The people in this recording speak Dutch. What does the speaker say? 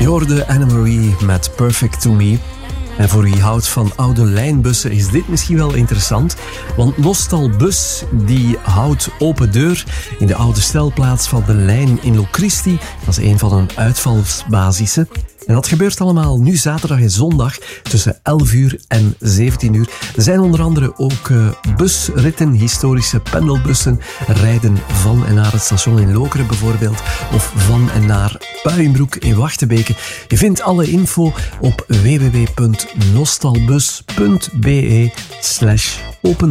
hoorde Anne-Marie met Perfect to Me. En voor wie houdt van oude lijnbussen is dit misschien wel interessant. Want Nostalbus die houdt open deur in de oude stelplaats van de lijn in Locristi. Dat is een van hun uitvalsbasissen. En dat gebeurt allemaal nu zaterdag en zondag tussen 11 uur en 17 uur. Er zijn onder andere ook busritten, historische pendelbussen, rijden van en naar het station in Lokeren bijvoorbeeld, of van en naar Puijenbroek in Wachtebeke. Je vindt alle info op www.nostalbus.be/open.